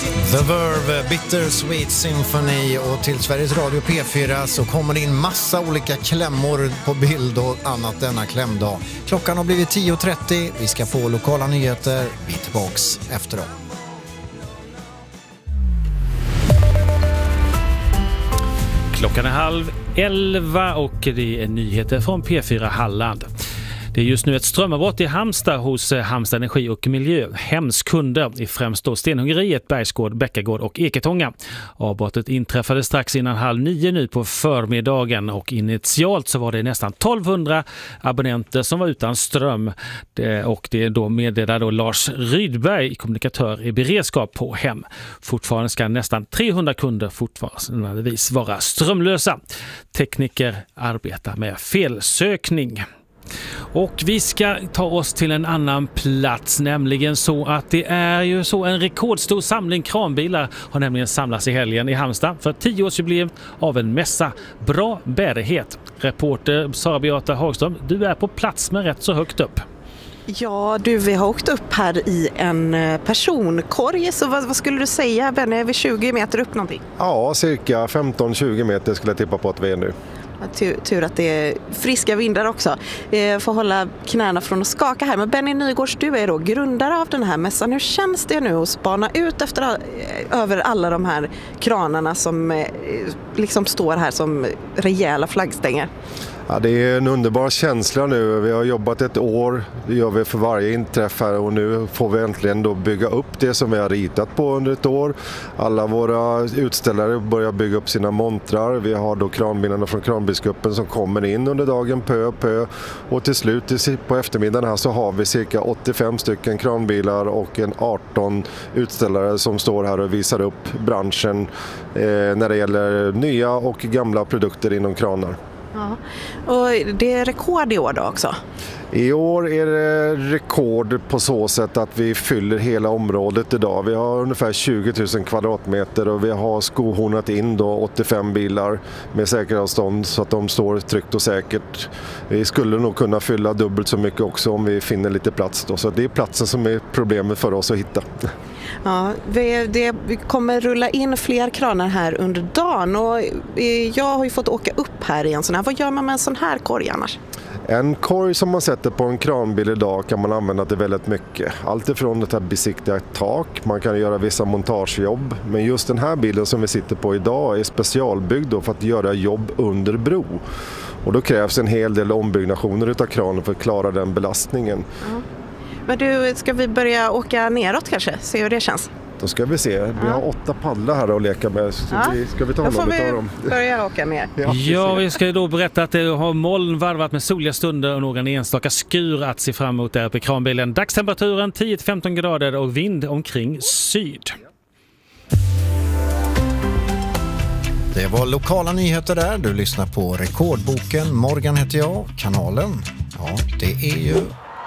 The Verve, Bittersweet Symphony, och till Sveriges Radio P4 så kommer det in massa olika klämmor på bild och annat denna klämdag. Klockan har blivit 10.30, vi ska få lokala nyheter, vi är tillbaks efter dem. Klockan är 10:30 och det är nyheter från P4 Halland. Det är just nu ett strömavbrott i Halmstad hos Halmstad Energi och Miljö. Hems kunder i främst då Stenhuggeriet, Bergsgård, Bäckagård och Eketånga. Avbrottet inträffade strax innan 8:30 nu på förmiddagen och initialt så var det nästan 1200 abonnenter som var utan ström. Och det då meddelar då Lars Rydberg, kommunikatör i beredskap på Hem. Fortfarande ska nästan 300 kunder fortfarande vara strömlösa. Tekniker arbetar med felsökning. Och vi ska ta oss till en annan plats, nämligen så att det är ju så en rekordstor samling kranbilar har nämligen samlats i helgen i Halmstad för 10-årsjubileum av en mässa. Bra bärighet. Reporter Sara Beata Hagström, du är på plats med rätt så högt upp. Ja du, vi har åkt upp här i en personkorg, så vad skulle du säga, Benny, är vi 20 meter upp någonting? Ja, cirka 15-20 meter skulle jag tippa på att vi är nu. Tur att det är friska vindar också. Får hålla knäna från att skaka här. Men Benny Nygårds, du är då grundare av den här mässan. Hur känns det nu att spana ut över alla de här kranarna som liksom står här som rejäla flaggstänger? Ja, det är en underbar känsla nu. Vi har jobbat ett år, det gör vi för varje inträff här, och nu får vi äntligen då bygga upp det som vi har ritat på under ett år. Alla våra utställare börjar bygga upp sina montrar. Vi har då kranbilarna från kranbilsgruppen som kommer in under dagen pö. Och till slut på eftermiddagen här så har vi cirka 85 stycken kranbilar och 18 utställare som står här och visar upp branschen när det gäller nya och gamla produkter inom kranar. Ja. Och det är rekord i år då också? I år är det rekord på så sätt att vi fyller hela området idag. Vi har ungefär 20 000 kvadratmeter och vi har skohornat in då 85 bilar med säkerhetsavstånd så att de står tryggt och säkert. Vi skulle nog kunna fylla dubbelt så mycket också om vi finner lite plats då. Så det är platsen som är problemet för oss att hitta. Ja, vi kommer rulla in fler kranar här under dagen, och jag har ju fått åka upp här i en sån här. Vad gör man med en sån här korg annars? En korg som man sätter på en kranbil idag kan man använda till väldigt mycket. Allt ifrån att besiktiga ett tak, man kan göra vissa montagejobb. Men just den här bilen som vi sitter på idag är specialbyggd då för att göra jobb under bro. Och då krävs en hel del ombyggnationer utav kranen för att klara den belastningen. Ja. Men du, ska vi börja åka neråt kanske? Se hur det känns. Då ska vi se. Vi har 8 paddlar här att leka med. Så ska vi ta dem? Då får vi börja åka ner. Ja, vi ska då berätta att det har moln varvat med soliga stunder och någon enstaka skur att se fram emot där uppe i kranbilen. Dagstemperaturen 10-15 grader och vind omkring syd. Det var lokala nyheter där. Du lyssnar på Rekordboken. Morgan heter jag. Kanalen, ja, det är ju...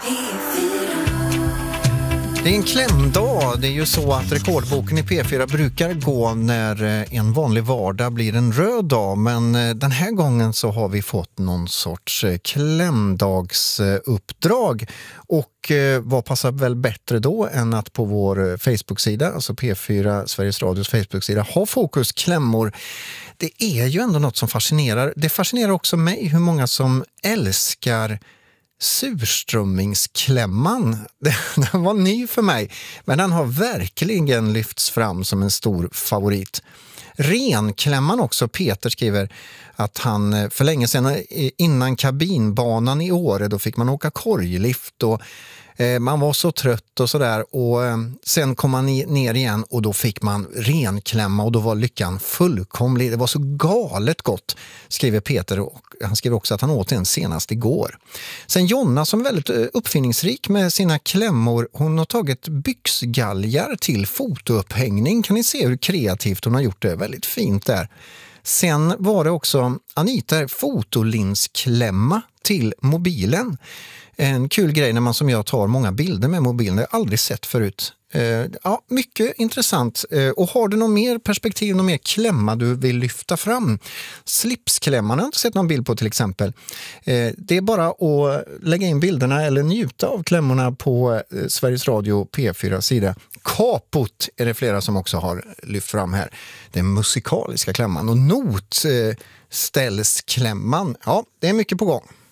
Det är en klämdag. Det är ju så att Rekordboken i P4 brukar gå när en vanlig vardag blir en röd dag. Men den här gången så har vi fått någon sorts klämdagsuppdrag. Och vad passar väl bättre då än att på vår Facebook-sida, alltså P4 Sveriges Radios Facebook-sida, ha fokus klämmor. Det är ju ändå något som fascinerar. Det fascinerar också mig hur många som älskar surströmmingsklämman. Den var ny för mig, men den har verkligen lyfts fram som en stor favorit. Renklämman också. Peter skriver att han för länge sedan innan kabinbanan i Åre, då fick man åka korglift och man var så trött och sådär, och sen kom man ner igen och då fick man renklämma och då var lyckan fullkomlig. Det var så galet gott, skriver Peter, och han skriver också att han åt den senast igår. Sen Jonna som är väldigt uppfinningsrik med sina klämmor, hon har tagit byxgalgar till fotoupphängning. Kan ni se hur kreativt hon har gjort det? Väldigt fint där. Sen var det också Anita fotolinsklämma till mobilen. En kul grej när man som jag tar många bilder med mobilen. Det har jag aldrig sett förut. Ja, mycket intressant. Och har du någon mer perspektiv, någon mer klämma du vill lyfta fram? Slipsklämman har jag inte sett någon bild på till exempel. Det är bara att lägga in bilderna eller njuta av klämmorna på Sveriges Radio P4 sida. Kapot är det flera som också har lyft fram här. Den musikaliska klämman och notställsklämman. Ja, det är mycket på gång.